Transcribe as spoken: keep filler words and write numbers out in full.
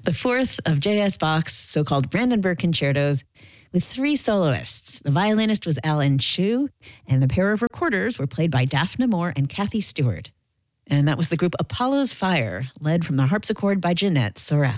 The fourth of J S. Bach's so-called Brandenburg concertos with three soloists. The violinist was Alan Chu, and the pair of recorders were played by Daphne Moore and Kathy Stewart. And that was the group Apollo's Fire, led from the harpsichord by Jeanette Sorel.